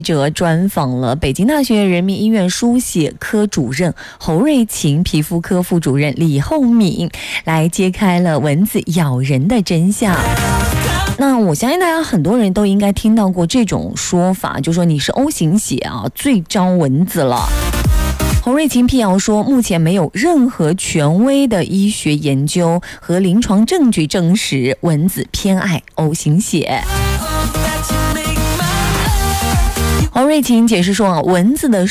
专访了北京大学人民医院输血科主任侯瑞琴、皮肤科副主任李厚敏，来揭开了蚊子咬人的真相。那我相信大家很多人都应该听到过这种说法，就说你是 O 型血啊，最招蚊子了。侯瑞琴辟谣说，目前没有任何权威的医学研究和临床证据证实蚊子偏爱 O 型血。侯瑞琴解释说，蚊子的